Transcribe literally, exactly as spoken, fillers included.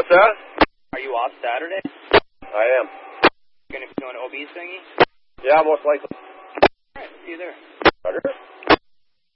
What's that? Are you off Saturday? I am. Gonna be doing O B thingy? Yeah, most likely. Alright, see you there. Roger.